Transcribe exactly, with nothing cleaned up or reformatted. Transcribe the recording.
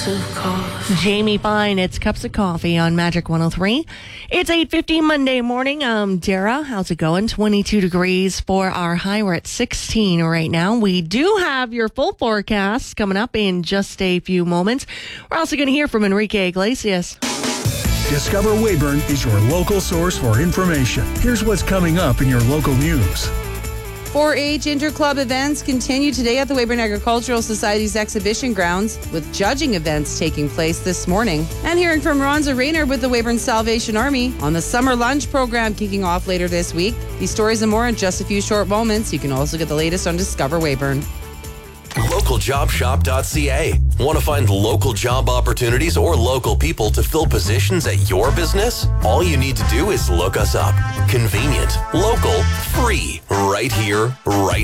of coffee. Jamie Fine, it's Cups of Coffee on Magic one oh three. It's eight fifteen Monday morning. Um, Dara, how's it going? twenty-two degrees for our high. We're at sixteen right now. We do have your full forecast coming up in just a few moments. We're also going to hear from Enrique Iglesias. Discover Weyburn is your local source for information. Here's what's coming up in your local news. four H Interclub events continue today at the Weyburn Agricultural Society's exhibition grounds, with judging events taking place this morning. And hearing from Ronza Rayner with the Weyburn Salvation Army on the summer lunch program kicking off later this week. These stories and more in just a few short moments. You can also get the latest on Discover Weyburn. local job shop dot c a. Want to find local job opportunities or local people to fill positions at your business? All you need to do is look us up. Convenient, local, free, right here, right